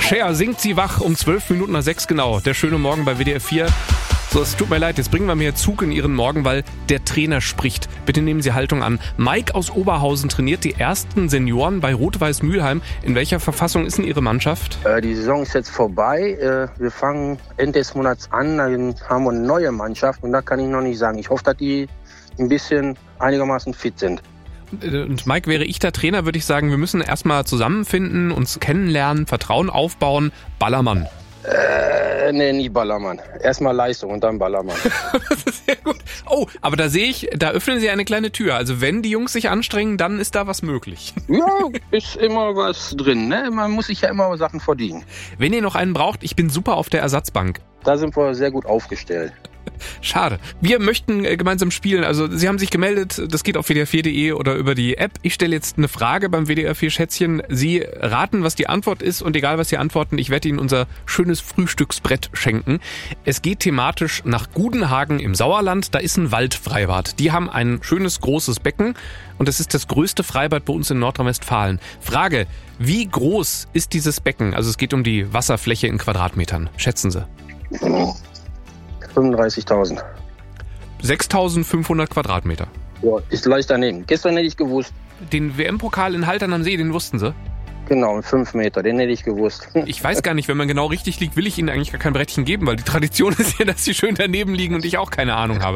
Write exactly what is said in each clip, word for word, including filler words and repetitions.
Cher singt sie wach um zwölf Minuten nach sechs genau. Der schöne Morgen bei W D R vier. So, es tut mir leid, jetzt bringen wir mehr Zug in Ihren Morgen, weil der Trainer spricht. Bitte nehmen Sie Haltung an. Mike aus Oberhausen trainiert die ersten Senioren bei Rot-Weiß Mülheim. In welcher Verfassung ist denn Ihre Mannschaft? Äh, die Saison ist jetzt vorbei. Äh, wir fangen Ende des Monats an. Dann haben wir eine neue Mannschaft. Und da kann ich noch nicht sagen. Ich hoffe, dass die ein bisschen einigermaßen fit sind. Und Mike, wäre ich der Trainer, würde ich sagen, wir müssen erstmal zusammenfinden, uns kennenlernen, Vertrauen aufbauen. Ballermann. Äh, nee, nie Ballermann. Erstmal Leistung und dann Ballermann. Das ist sehr gut. Oh, aber da sehe ich, da öffnen Sie eine kleine Tür. Also wenn die Jungs sich anstrengen, dann ist da was möglich. Ja, ist immer was drin, ne? Man muss sich ja immer Sachen verdienen. Wenn ihr noch einen braucht, ich bin super auf der Ersatzbank. Da sind wir sehr gut aufgestellt. Schade. Wir möchten äh, gemeinsam spielen. Also Sie haben sich gemeldet, das geht auf W D R vier Punkt de oder über die App. Ich stelle jetzt eine Frage beim W D R vier Schätzchen. Sie raten, was die Antwort ist und egal, was Sie antworten, ich werde Ihnen unser schönes Frühstücksbrett schenken. Es geht thematisch nach Gudenhagen im Sauerland. Da ist ein Waldfreibad. Die haben ein schönes, großes Becken und das ist das größte Freibad bei uns in Nordrhein-Westfalen. Frage, wie groß ist dieses Becken? Also es geht um die Wasserfläche in Quadratmetern. Schätzen Sie. fünfunddreißigtausend. sechstausendfünfhundert Quadratmeter. Ja, ist leicht daneben. Gestern hätte ich gewusst. Den W M-Pokal in Haltern am See, den wussten Sie? Genau, fünf Meter, den hätte ich gewusst. Ich weiß gar nicht, wenn man genau richtig liegt, will ich Ihnen eigentlich gar kein Brettchen geben, weil die Tradition ist ja, dass Sie schön daneben liegen und ich auch keine Ahnung habe.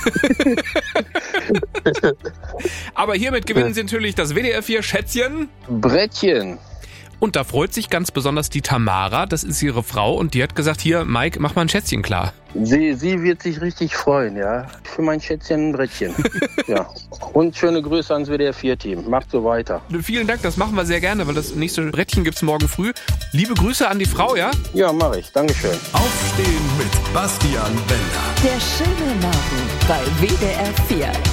Aber hiermit gewinnen Sie natürlich das W D R vier Schätzchen. Brettchen. Und da freut sich ganz besonders die Tamara, das ist ihre Frau, und die hat gesagt, hier, Mike, mach mal ein Schätzchen klar. Sie, sie wird sich richtig freuen, ja. Für mein Schätzchen ein Brettchen. Ja. Und schöne Grüße ans W D R vier Team. Macht so weiter. Vielen Dank, das machen wir sehr gerne, weil das nächste Brettchen gibt's morgen früh. Liebe Grüße an die Frau, ja? Ja, mache ich. Dankeschön. Aufstehen mit Bastian Bender. Der schöne Morgen bei W D R vier.